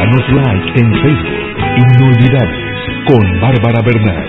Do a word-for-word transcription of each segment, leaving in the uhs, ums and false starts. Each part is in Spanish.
Danos like en Facebook. Inolvidables con Bárbara Bernal.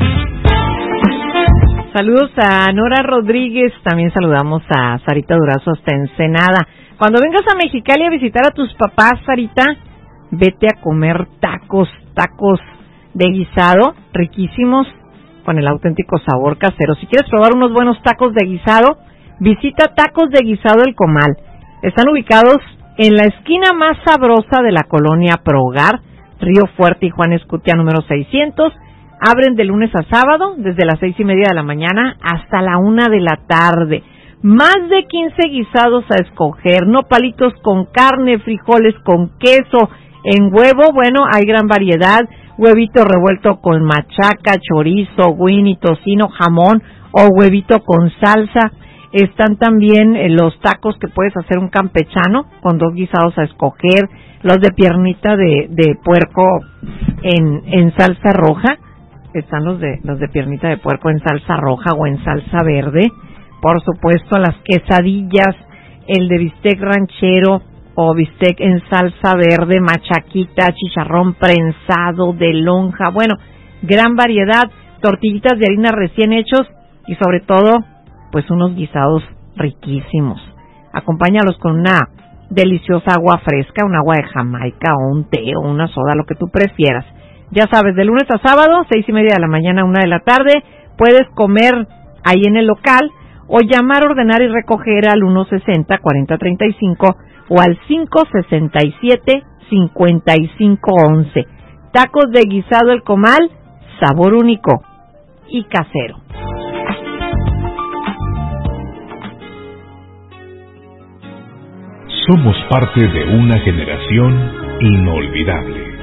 Saludos a Nora Rodríguez, también saludamos a Sarita Durazo hasta Ensenada. Cuando vengas a Mexicali a visitar a tus papás, Sarita, vete a comer tacos, tacos de guisado, riquísimos, con el auténtico sabor casero. Si quieres probar unos buenos tacos de guisado, visita Tacos de Guisado El Comal. Están ubicados en la esquina más sabrosa de la colonia Prohogar, Río Fuerte y Juan Escutia número seiscientos. Abren de lunes a sábado, desde las seis y media de la mañana hasta la una de la tarde. Más de quince guisados a escoger, nopalitos con carne, frijoles con queso, en huevo, bueno, hay gran variedad, huevito revuelto con machaca, chorizo, winnie, tocino, jamón o huevito con salsa. Están también eh, los tacos que puedes hacer un campechano con dos guisados a escoger, los de piernita de, de puerco en, en salsa roja. Están los de los de piernita de puerco en salsa roja o en salsa verde. Por supuesto, las quesadillas, el de bistec ranchero o bistec en salsa verde, machaquita, chicharrón prensado, de lonja. Bueno, gran variedad, tortillitas de harina recién hechos y sobre todo, pues unos guisados riquísimos. Acompáñalos con una deliciosa agua fresca, un agua de Jamaica o un té o una soda, lo que tú prefieras. Ya sabes, de lunes a sábado, seis y media de la mañana a una de la tarde, puedes comer ahí en el local o llamar, ordenar y recoger al uno sesenta, cuarenta treinta y cinco o al cinco sesenta y siete, cincuenta y cinco once. Tacos de Guisado El Comal, sabor único y casero. Somos parte de una generación inolvidable.